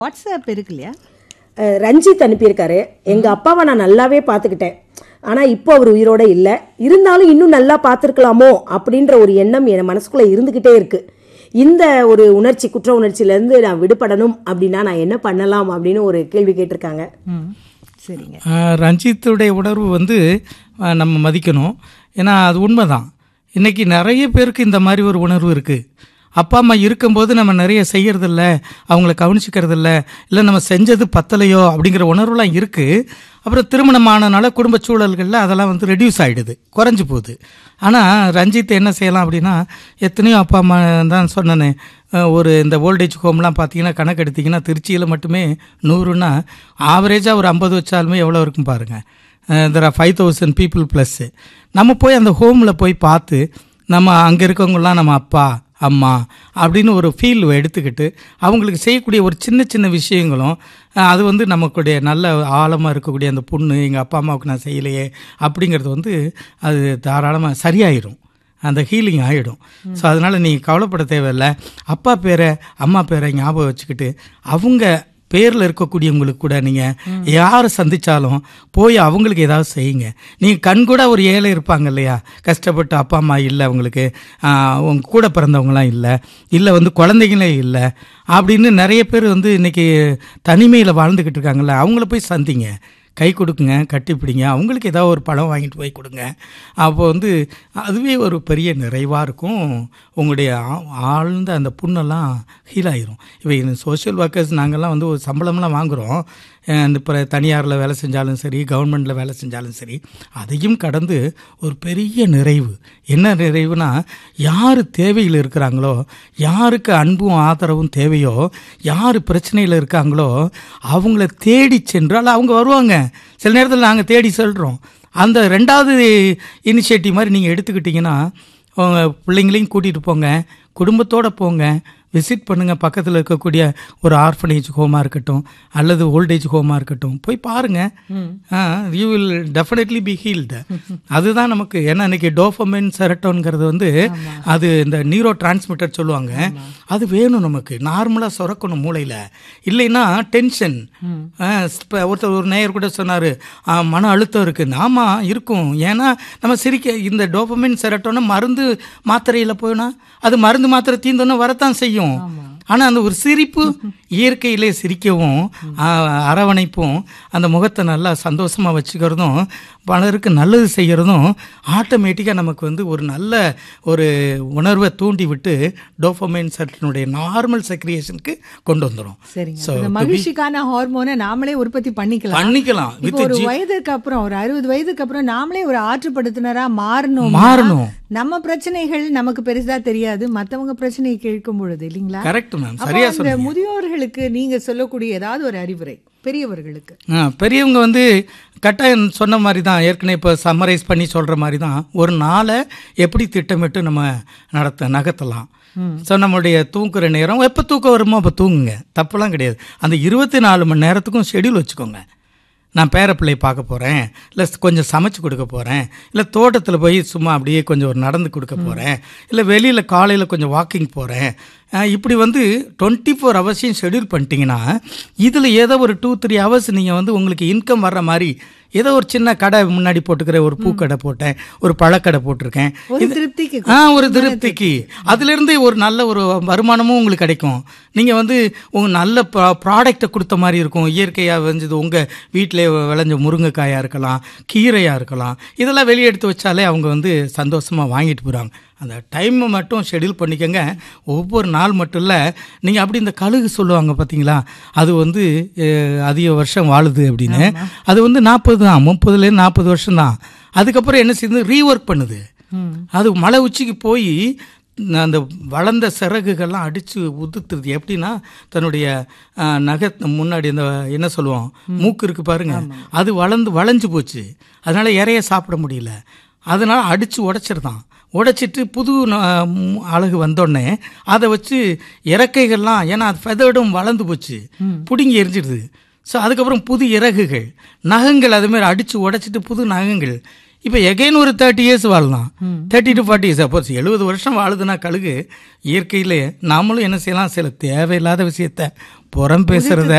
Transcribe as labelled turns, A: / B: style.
A: WhatsApp இருக்கு இல்லையா?
B: ரஞ்சித் அனுப்பியிருக்காரு. எங்கள் அப்பாவை நான் நல்லாவே பார்த்துக்கிட்டேன், ஆனால் இப்போ அவர் உயிரோட இல்லை. இருந்தாலும் இன்னும் நல்லா பார்த்துருக்கலாமோ அப்படின்ற ஒரு எண்ணம் என் மனசுக்குள்ளே இருந்துக்கிட்டே இருக்குது. இந்த ஒரு உணர்ச்சி, குற்ற உணர்ச்சியிலேருந்து நான் விடுபடணும் அப்படின்னா நான் என்ன பண்ணலாம் அப்படின்னு ஒரு கேள்வி கேட்டிருக்காங்க.
A: சரிங்க.
C: ரஞ்சித்துடைய உணர்வு வந்து நம்ம மதிக்கணும். ஏன்னா அது உண்மைதான். இன்றைக்கி நிறைய பேருக்கு இந்த மாதிரி ஒரு உணர்வு இருக்குது. அப்பா அம்மா இருக்கும்போது நம்ம நிறைய செய்யறதில்ல, அவங்கள கவனிச்சிக்கிறதில்ல, இல்லை நம்ம செஞ்சது பத்தலையோ அப்படிங்கிற உணர்வுலாம் இருக்குது. அப்புறம் திருமணம் ஆனதுனால குடும்ப சூழல்களில் அதெல்லாம் வந்து ரெடியூஸ் ஆகிடுது, குறைஞ்சி போகுது. ஆனால் ரஞ்சித் என்ன செய்யலாம் அப்படின்னா, எத்தனையோ அப்பா அம்மா தான் சொன்னேனே, ஒரு இந்த ஓல்டேஜ் ஹோம்லாம் பார்த்தீங்கன்னா கணக்கு எடுத்திங்கன்னா திருச்சியில் மட்டுமே 100ன்னா ஆவரேஜாக ஒரு 50 வச்சாலுமே எவ்வளோ இருக்கும் பாருங்கள். there are 5,000 people plus. நம்ம போய் அந்த ஹோமில் போய் பார்த்து நம்ம அங்கே இருக்கவங்களாம் நம்ம அப்பா அம்மா அப்படின்னு ஒரு ஃபீல் எடுத்துக்கிட்டு அவங்களுக்கு செய்யக்கூடிய ஒரு சின்ன சின்ன விஷயங்களும் அது வந்து நமக்குடைய நல்ல ஆழமாக இருக்கக்கூடிய அந்த புண்ணு எங்கள் அப்பா அம்மாவுக்கு நான் செய்யலையே அப்படிங்கிறது வந்து அது தாராளமாக சரியாயிடும், அந்த ஹீலிங் ஆகிடும். ஸோ அதனால் நீங்கள் கவலைப்பட தேவையில்லை. அப்பா பேரை அம்மா பேரை ஞாபகம் வச்சுக்கிட்டு அவங்க பேரில் இருக்கக்கூடியவங்களுக்கு கூட நீங்கள் யாரை சந்தித்தாலும் போய் அவங்களுக்கு ஏதாவது செய்யுங்க. நீங்கள் கண் கூட ஒரு ஏழை இருப்பாங்க இல்லையா, கஷ்டப்பட்டு அப்பா அம்மா இல்லை, அவங்களுக்கு உங்க கூட பிறந்தவங்களாம் இல்லை வந்து குழந்தைங்களே இல்லை அப்படின்னு நிறைய பேர் வந்து இன்றைக்கி தனிமையில் வாழ்ந்துக்கிட்டு இருக்காங்கல்ல, அவங்கள போய் சந்திங்க, கை கொடுக்குங்க, கட்டிப்பிடிங்க, அவங்களுக்கு ஏதாவது ஒரு பழம் வாங்கிட்டு போய் கொடுங்க. அப்போ வந்து அதுவே ஒரு பெரிய நிறைவாக இருக்கும். உங்களுடைய ஆழ்ந்த அந்த புண்ணெல்லாம் ஹீல் ஆகிரும். இப்போ சோஷியல் ஒர்க்கர்ஸ் நாங்கள்லாம் வந்து ஒரு சம்பளம்லாம் வாங்குகிறோம். இப்போ தனியாரில் வேலை செஞ்சாலும் சரி, கவர்மெண்ட்டில் வேலை செஞ்சாலும் சரி, அதையும் கடந்து ஒரு பெரிய நிறைவு. என்ன நிறைவுனா, யார் தேவையில் இருக்கிறாங்களோ, யாருக்கு அன்பும் ஆதரவும் தேவையோ, யார் பிரச்சனையில் இருக்காங்களோ அவங்கள தேடி சென்றால் அவங்க வருவாங்க. சில நேரத்தில் நாங்கள் தேடி செல்கிறோம். அந்த 2வது இனிஷியேட்டிவ் மாதிரி நீங்கள் எடுத்துக்கிட்டிங்கன்னா, பிள்ளைங்களையும் கூட்டிகிட்டு போங்க, குடும்பத்தோடு போங்க, விசிட் பண்ணுங்கள். பக்கத்தில் இருக்கக்கூடிய ஒரு ஆர்ஃபனேஜ் ஹோமாக இருக்கட்டும் அல்லது ஓல்டேஜ் ஹோமாக இருக்கட்டும், போய் பாருங்கள். You will definitely be healed. அதுதான் நமக்கு. ஏன்னா இன்றைக்கி டோபமைன் செரட்டோன்கிறது வந்து அது இந்த நியூரோ டிரான்ஸ்மிட்டர் சொல்லுவாங்க, அது வேணும் நமக்கு, நார்மலாக சுரக்கணும் மூளையில். இல்லைன்னா டென்ஷன். ஒருத்தர் ஒரு நேயர் கூட சொன்னார், மன அழுத்தம் இருக்குது. ஆமாம் இருக்கும். ஏன்னா நம்ம சிரிக்க இந்த டோபமைன் செரட்டோன்னு மருந்து மாத்திரையில் போனால் அது மருந்து மாத்திரை தீர்ந்தோன்னு வரத்தான் செய்யும். ஆனால் அந்த ஒரு சிரிப்பு, இயற்கையிலே சிரிக்கவும் அரவணைப்பும் அந்த முகத்தை நல்லா சந்தோஷமாக வச்சுக்கிறதும் பலருக்கு நல்லது செய்கிறதும் ஆட்டோமேட்டிக்காக நமக்கு வந்து ஒரு நல்ல ஒரு உணர்வை தூண்டி விட்டு டோபமைன் சர்ட்டினுடைய நார்மல் செக்ரியேஷனுக்கு கொண்டு வந்துடும்.
A: சரிங்க. மகிழ்ச்சிக்கான ஹார்மோனை நாமளே உற்பத்தி பண்ணிக்கலாம். ஒரு வயதுக்கு அப்புறம், ஒரு 60 வயதுக்கு அப்புறம் நாமளே ஒரு ஆற்றுப்படுத்தினரா மாறணும். நம்ம பிரச்சனைகள் நமக்கு பெருசா தெரியாது, மற்றவங்க பிரச்சனையை கேட்கும் பொழுது, இல்லைங்களா?
C: கரெக்ட் மேம், சரியா சொன்னீங்க.
A: முதியோர்களுக்கு நீங்க சொல்லக்கூடிய ஏதாவது ஒரு அறிவுரை பெரியவர்களுக்கு?
C: பெரியவங்க வந்து கட்டாயம் சொன்ன மாதிரி தான், ஏற்கனவே இப்போ சம்மரைஸ் பண்ணி சொல்கிற மாதிரி தான், ஒரு நாளை எப்படி திட்டமிட்டு நம்ம நகர்த்தலாம். ஸோ நம்மளுடைய தூங்குற நேரம் எப்போ தூக்கம் வருமோ அப்போ தூங்குங்க, தப்புலாம் கிடையாது. அந்த 24 மணி நேரத்துக்கும் ஷெடியூல் வச்சுக்கோங்க. நான் பேரப்பிள்ளையை பார்க்க போகிறேன், இல்லை கொஞ்சம் சமைச்சு கொடுக்க போகிறேன், இல்லை தோட்டத்தில் போய் சும்மா அப்படியே கொஞ்சம் ஒரு நடந்து கொடுக்க போகிறேன், இல்லை வெளியில் காலையில் கொஞ்சம் வாக்கிங் போகிறேன். இப்படி வந்து 24 ஹவர்ஸையும் ஷெடியூல் பண்ணிட்டீங்கன்னா, இதில் ஏதோ ஒரு 2-3 ஹவர்ஸ் நீங்கள் வந்து உங்களுக்கு இன்கம் வர்ற மாதிரி, ஏதோ ஒரு சின்ன கடை முன்னாடி போட்டுக்கிறேன், ஒரு பூக்கடை போட்டேன், ஒரு பழக்கடை போட்டிருக்கேன், ஒரு திருப்திக்கு அதுலேருந்து ஒரு நல்ல ஒரு வருமானமும் உங்களுக்கு கிடைக்கும். நீங்கள் வந்து உங்கள் நல்ல ப்ராடக்டை கொடுத்த மாதிரி இருக்கும். இயற்கையாக விளைஞ்சது, உங்கள் வீட்டிலே விளைஞ்ச முருங்கைக்காயாக இருக்கலாம், கீரையாக இருக்கலாம், இதெல்லாம் வெளியே எடுத்து வச்சாலே அவங்க வந்து சந்தோஷமாக வாங்கிட்டு போகிறாங்க. அந்த டைமை மட்டும் ஷெடியூல் பண்ணிக்கோங்க. ஒவ்வொரு நாள் மட்டும் இல்லை, நீங்கள் அப்படி இந்த கழுகு சொல்லுவாங்க பார்த்தீங்களா, அது வந்து அதிக வருஷம் வாழுது அப்படின்னு. அது வந்து 40 தான், 30லேருந்து 40 வருஷம் தான். அதுக்கப்புறம் என்ன செய்யுது, ரீஒர்க் பண்ணுது. அது மலை உச்சிக்கு போய் அந்த வளர்ந்த சிறகுகள்லாம் அடித்து உதுத்துருது. எப்படின்னா, தன்னுடைய முன்னாடி அந்த என்ன சொல்லுவோம், மூக்கு இருக்குது பாருங்க, அது வளைஞ்சு போச்சு. அதனால் இறைய சாப்பிட முடியல. அதனால் அடித்து உடைச்சிருதான். உடைச்சிட்டு புது அழகு வந்தோடனே அதை வச்சு இறக்கைகள்லாம், ஏன்னா அது ஃபெதர்டும் வளர்ந்து போச்சு, பிடுங்கி எரிஞ்சிடுது. ஸோ அதுக்கப்புறம் புது இறகுகள், நகங்கள் அதுமாரி அடித்து உடைச்சிட்டு புது நகங்கள். இப்போ எகைன் ஒரு 30 இயர்ஸ் வாழலாம், 30 to 40 இயர்ஸ். அப்போ 70 வருஷம் வாழுதுன்னா கழுகு, இயற்கையிலே நாமளும் என்ன செய்யலாம், சில தேவையில்லாத விஷயத்த புறம் பேசுறத